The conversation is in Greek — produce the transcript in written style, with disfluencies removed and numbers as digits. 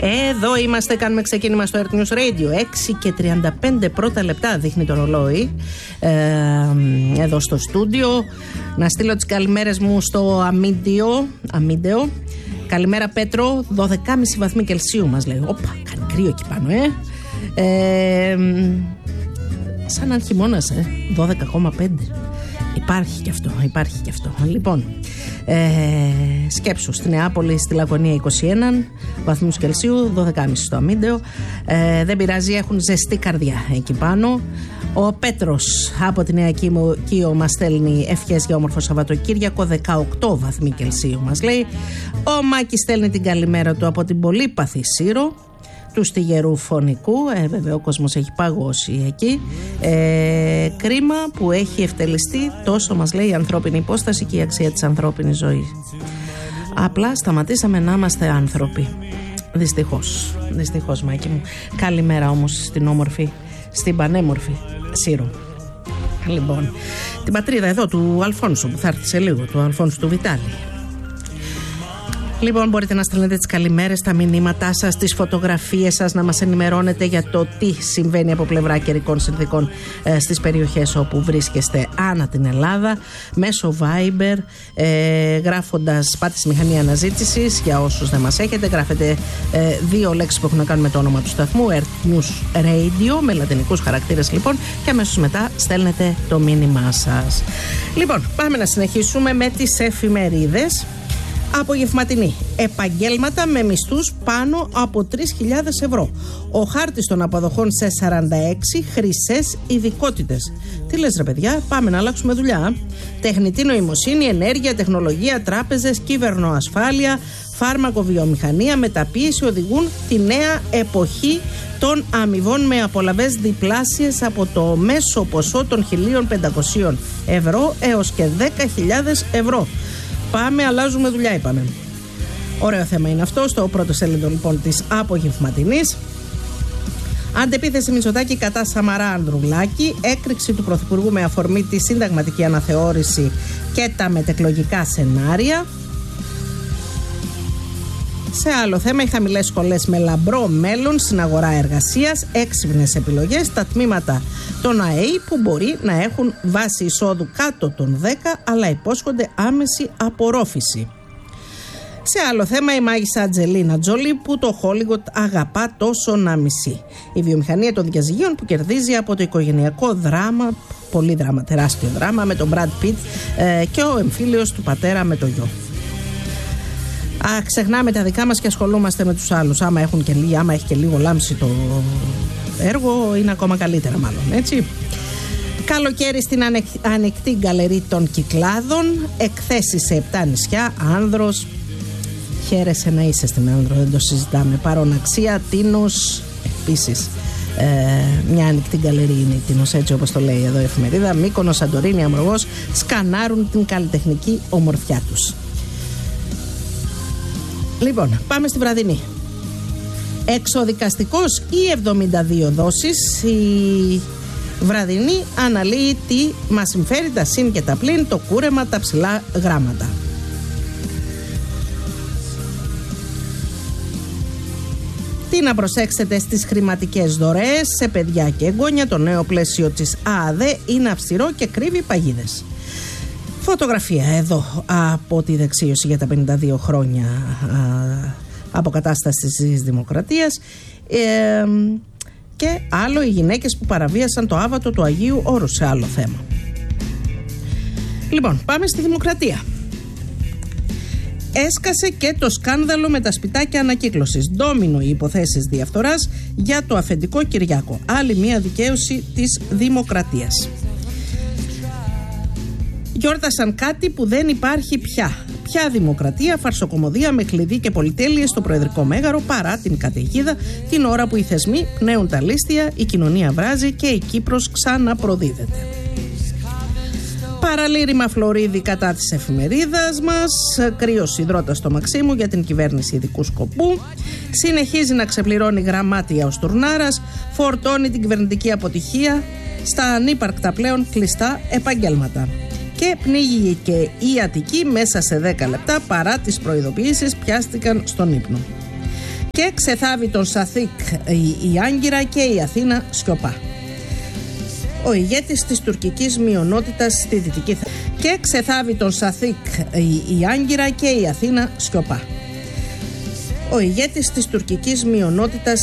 Εδώ είμαστε, κάνουμε ξεκίνημα στο Earth News Radio. 6:35 πρώτα λεπτά δείχνει το ρολόι εδώ στο στούντιο. Να στείλω τις καλημέρες μου στο Αμίντεο. Καλημέρα Πέτρο, 12,5 βαθμοί Κελσίου μας λέει. Όπα, κάνει κρύο εκεί πάνω σαν αν χειμώνας 12,5. Υπάρχει και αυτό. Λοιπόν, σκέψου, στη Νεάπολη, στη Λακωνία 21 βαθμούς Κελσίου, 12,5 στο Αμίντεο. Δεν πειράζει, έχουν ζεστή καρδιά εκεί πάνω. Ο Πέτρος από τη Νέα Κοίο μας στέλνει ευχές για όμορφο Σαββατοκύριακο, 18 βαθμοί Κελσίου μας λέει. Ο Μάκης στέλνει την καλημέρα του από την πολύπαθη Σύρο του Στιγερού Φωνικού. Βέβαια ο κόσμος έχει παγώσει εκεί. Κρίμα που έχει ευτελιστεί τόσο, μας λέει, η ανθρώπινη υπόσταση και η αξία της ανθρώπινης ζωής. Απλά σταματήσαμε να είμαστε άνθρωποι. Δυστυχώς Μάκη μου. Καλημέρα όμως στην πανέμορφη Σύρο. Λοιπόν, την πατρίδα εδώ του Αλφόνσου που θα έρθει σε λίγο, του Αλφόνσου του Βιτάλη. Λοιπόν, μπορείτε να στέλνετε τις καλημέρες, τα μηνύματά σας, τις φωτογραφίες σας, να μας ενημερώνετε για το τι συμβαίνει από πλευρά καιρικών συνθήκων στις περιοχές όπου βρίσκεστε ανά την Ελλάδα, μέσω Viber, γράφοντας, πάτε στη μηχανή αναζήτησης, για όσους δεν μας έχετε, γράφετε δύο λέξεις που έχουν να κάνουν με το όνομα του σταθμού, Earth News Radio, με λατινικούς χαρακτήρες λοιπόν, και αμέσως μετά στέλνετε το μήνυμά σας. Λοιπόν, πάμε να συνεχίσουμε με τις εφημερίδες. Απογευματινή. Επαγγέλματα με μισθούς πάνω από 3.000 ευρώ. Ο χάρτης των αποδοχών σε 46 χρυσές ειδικότητες. Τι λες ρε παιδιά, πάμε να αλλάξουμε δουλειά. Τεχνητή νοημοσύνη, ενέργεια, τεχνολογία, τράπεζες, κύβερνο-ασφάλεια, φάρμακο-βιομηχανία, μεταποίηση οδηγούν τη νέα εποχή των αμοιβών με απολαβές διπλάσιες από το μέσο ποσό των 1.500 ευρώ έως και 10.000 ευρώ. Πάμε, αλλάζουμε δουλειά, είπαμε. Ωραίο θέμα είναι αυτό. Στο πρώτο σελίδο λοιπόν της απογευματινής. Αντεπίθεση Μητσοτάκη κατά Σαμαρά Ανδρουλάκη. Έκρηξη του Πρωθυπουργού με αφορμή τη συνταγματική αναθεώρηση και τα μετεκλογικά σενάρια. Σε άλλο θέμα, οι χαμηλές σχολές με λαμπρό μέλλον στην αγορά εργασίας, έξυπνες επιλογές, τα τμήματα των ΑΕΗ που μπορεί να έχουν βάση εισόδου κάτω των 10, αλλά υπόσχονται άμεση απορρόφηση. Σε άλλο θέμα, η μάγισσα Αντζελίνα Τζόλι που το Χόλιγουτ αγαπά τόσο να μισεί. Η βιομηχανία των διαζυγίων που κερδίζει από το οικογενειακό δράμα, πολύ δράμα, τεράστιο δράμα, με τον Μπραντ Πιτ και ο εμφύλιος του πατέρα με το γιο. Ξεχνάμε τα δικά μας και ασχολούμαστε με τους άλλους. Άμα έχει και λίγο λάμψη το έργο, είναι ακόμα καλύτερα μάλλον, έτσι. Καλοκαίρι στην ανοιχτή γκαλερί των Κυκλάδων. Εκθέσεις σε 7 νησιά. Άνδρος, χαίρεσαι να είσαι στην Άνδρο, δεν το συζητάμε. Παροναξία, Τίνος, επίσης μια ανοιχτή γκαλερί είναι η Τίνος, έτσι όπως το λέει εδώ η εφημερίδα. Μύκονος, Σαντορίνη, Αμοργός σκανάρουν την καλλιτεχνική ομορφιά τους. Λοιπόν, πάμε στη βραδινή. Εξοδικαστικός ή 72 δόσεις. Η βραδινή αναλύει τι μας συμφέρει, τα συν και τα πλην, το κούρεμα, τα ψηλά γράμματα. Τι να προσέξετε στις χρηματικές δωρεές σε παιδιά και εγγόνια. Το νέο πλαίσιο της ΑΑΔΕ είναι αυστηρό και κρύβει παγίδες. Φωτογραφία εδώ από τη δεξίωση για τα 52 χρόνια αποκατάστασης της Δημοκρατίας και άλλο οι γυναίκες που παραβίασαν το άβατο του Αγίου Όρους, σε άλλο θέμα. Λοιπόν, πάμε στη Δημοκρατία. Έσκασε και το σκάνδαλο με τα σπιτάκια ανακύκλωσης. Ντόμινο οι υποθέσεις διαφθοράς για το αφεντικό Κυριάκο. Άλλη μια δικαίωση της Δημοκρατίας. Γιόρτασαν κάτι που δεν υπάρχει πια. Ποια δημοκρατία, φαρσοκομωδία με κλειδί και πολυτέλειες στο Προεδρικό Μέγαρο παρά την καταιγίδα, την ώρα που οι θεσμοί πνέουν τα λίστια, η κοινωνία βράζει και η Κύπρος ξαναπροδίδεται. Παραλήρημα Φλωρίδη κατά της εφημερίδας μας. Κρύος υδρότας στο Μαξίμου για την κυβέρνηση ειδικού σκοπού. Συνεχίζει να ξεπληρώνει γραμμάτια ο Στουρνάρας. Φορτώνει την κυβερνητική αποτυχία στα ανύπαρκτα πλέον κλειστά επαγγέλματα. Και πνίγηκε η Αττική μέσα σε 10 λεπτά παρά τις προειδοποιήσεις, πιάστηκαν στον ύπνο. Και ξεθάβει τον Σαθίκ η Άγκυρα και η Αθήνα σιωπά. Ο ηγέτης της τουρκικής μειονότητας στη Δυτική Θράκη. Και ξεθάβει τον Σαθίκ η Άγκυρα και η Αθήνα σιωπά. Ο ηγέτης της τουρκικής μειονότητας